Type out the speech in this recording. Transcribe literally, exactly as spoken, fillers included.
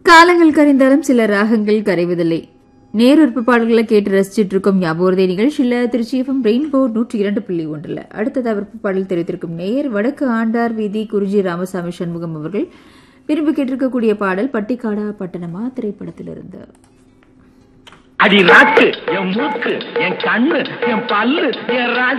காலங்கள் கரைந்தாலும் சில ராகங்கள் கரைவதில்லை. நேருறுப்பு பாடல்களை கேட்டு ரசிச்சிட்டு இருக்கும் ஞாபகத்தை நிகழ்ச்சியில் திருச்சி எஃப்எம் ரெயின்போ நூற்றி இரண்டு புள்ளி ஒன்றில் அடுத்தது விருப்ப பாடல் தெரிவித்திருக்கும் நேயர் வடக்கு ஆண்டார் வீதி குறிஞ்சி ராமசாமி சண்முகம் அவர்கள் விரும்பி கேட்டிருக்கக்கூடிய பாடல் பட்டிக்காடா பட்டணமா திரைப்படத்திலிருந்து. அடி ராக்கு என் மூக்கு என் கண்ணு என் பல்லு என் ராஜ